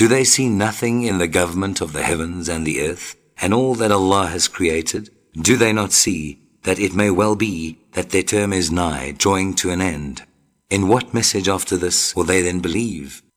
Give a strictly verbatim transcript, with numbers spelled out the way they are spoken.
Do they see nothing in the government of the heavens and the earth, and all that Allah has created? Do they not see that it may well be that their term is nigh, drawing to an end? In what message after this will they then believe?